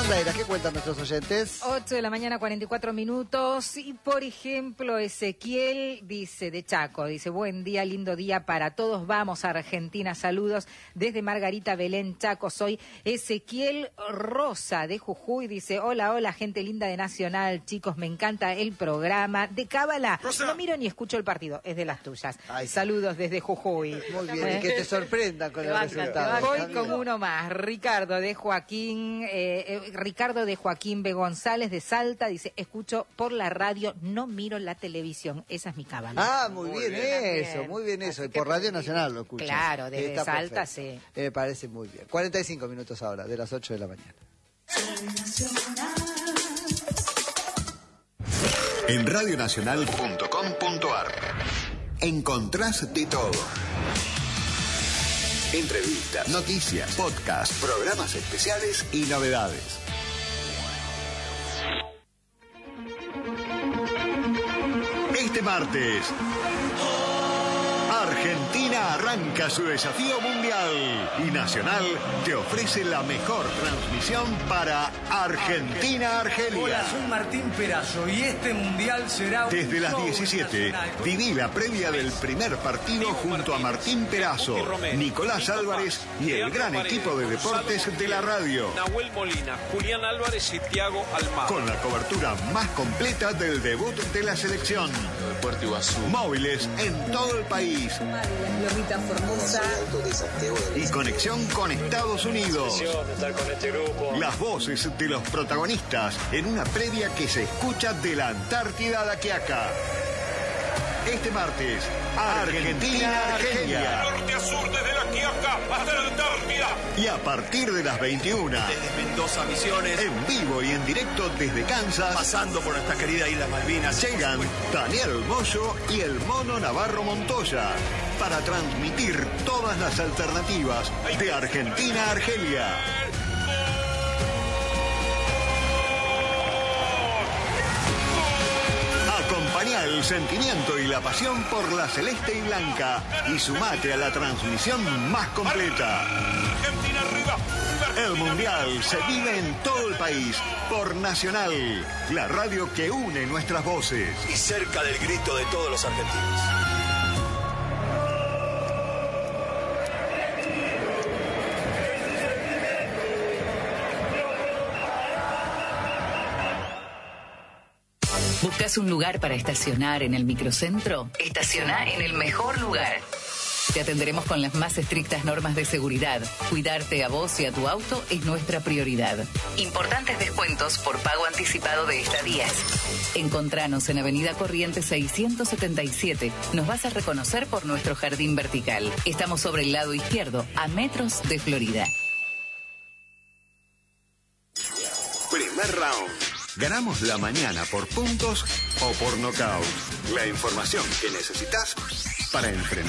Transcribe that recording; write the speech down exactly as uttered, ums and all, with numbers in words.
Bandeira, ¿qué cuentan nuestros oyentes? ocho de la mañana, cuarenta y cuatro minutos. Y por ejemplo, Ezequiel dice, de Chaco, dice, buen día, lindo día para todos. Vamos a Argentina, saludos desde Margarita Belén, Chaco. Soy Ezequiel Rosa de Jujuy. Dice, hola, hola, gente linda de Nacional. Chicos, me encanta el programa. De Cábala, no miro ni escucho el partido, es de las tuyas. Ay, saludos desde Jujuy. Muy bien, ¿eh? Y que te sorprenda con te el banca, resultado. Voy con uno más. Ricardo de Joaquín, eh, eh, Ricardo de Joaquín B. González de Salta, dice, escucho por la radio, no miro la televisión. Esa es mi cábala. Ah, muy, muy bien, bien eso, bien. muy bien eso. Así y por Radio Nacional lo escuchas. Claro, desde Está Salta, perfecto. sí. Me eh, parece muy bien. cuarenta y cinco minutos ahora, de las ocho de la mañana. En radionacional punto com punto ar encontrás de todo. Entrevistas, noticias, podcast, programas especiales y novedades. Este martes, Argentina arranca su desafío mundial y Nacional te ofrece la mejor transmisión para Argentina-Argelia. Hola, soy Martín Perazo y este mundial será... Desde las diecisiete, viví la previa del primer partido junto a Martín Perazo, Nicolás Álvarez y el gran equipo de deportes de la radio. Nahuel Molina, Julián Álvarez y Thiago Almada. Con la cobertura más completa del debut de la selección. Móviles en todo el país. Y conexión con Estados Unidos. Las voces de los protagonistas en una previa que se escucha de la Antártida a la Quiaca. Este martes, Argentina-Argelia. Norte a sur, desde la Quiaca hasta la Antártida. Y a partir de las veintiuna, desde Mendoza, Misiones, en vivo y en directo desde Kansas, pasando por nuestra querida Isla Malvinas, llegan Daniel Moyo y el Mono Navarro Montoya para transmitir todas las alternativas de Argentina-Argelia. Acompañá el sentimiento y la pasión por la celeste y blanca y sumate a la transmisión más completa. Argentina arriba. El Mundial se vive en todo el país por Nacional, la radio que une nuestras voces. Y cerca del grito de todos los argentinos. ¿Buscas un lugar para estacionar en el microcentro? Estaciona en el mejor lugar. Te atenderemos con las más estrictas normas de seguridad. Cuidarte a vos y a tu auto es nuestra prioridad. Importantes descuentos por pago anticipado de estadías. Encontranos en Avenida Corrientes seiscientos setenta y siete. Nos vas a reconocer por nuestro jardín vertical. Estamos sobre el lado izquierdo, a metros de Florida. Primer round. Ganamos la mañana por puntos o por nocaut. La información que necesitas para enfrentar